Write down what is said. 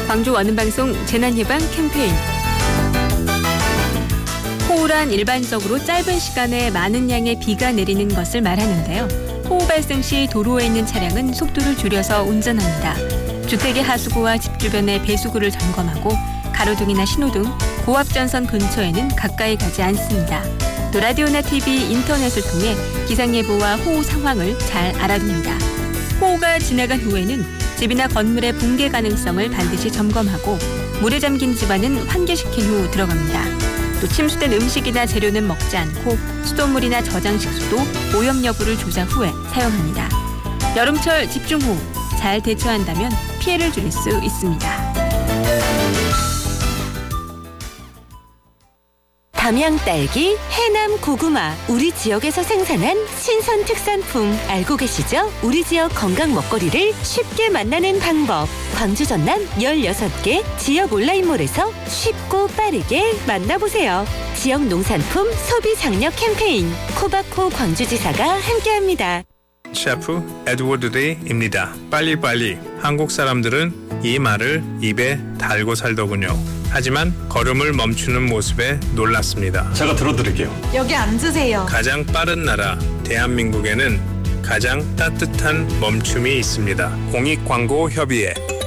광주 원음방송 재난예방 캠페인. 호우란 일반적으로 짧은 시간에 많은 양의 비가 내리는 것을 말하는데요. 호우 발생 시 도로에 있는 차량은 속도를 줄여서 운전합니다. 주택의 하수구와 집 주변의 배수구를 점검하고 가로등이나 신호등, 고압전선 근처에는 가까이 가지 않습니다. 또 라디오나 TV, 인터넷을 통해 기상예보와 호우 상황을 잘 알아둡니다. 호우가 지나간 후에는 집이나 건물의 붕괴 가능성을 반드시 점검하고 물에 잠긴 집안은 환기시킨 후 들어갑니다. 또 침수된 음식이나 재료는 먹지 않고 수돗물이나 저장식수도 오염 여부를 조사 후에 사용합니다. 여름철 집중호우 잘 대처한다면 피해를 줄일 수 있습니다. 담양 딸기, 해남 고구마, 우리 지역에서 생산한 신선 특산품 알고 계시죠? 우리 지역 건강 먹거리를 쉽게 만나는 방법. 광주 전남 16개 지역 온라인몰에서 쉽고 빠르게 만나보세요. 지역 농산품 소비 장려 캠페인 코바코 광주지사가 함께합니다. 셰프 에드워드 데이입니다. 빨리빨리. 한국 사람들은 이 말을 입에 달고 살더군요. 하지만 걸음을 멈추는 모습에 놀랐습니다. 제가 들어드릴게요. 여기 앉으세요. 가장 빠른 나라 대한민국에는 가장 따뜻한 멈춤이 있습니다. 공익광고협의회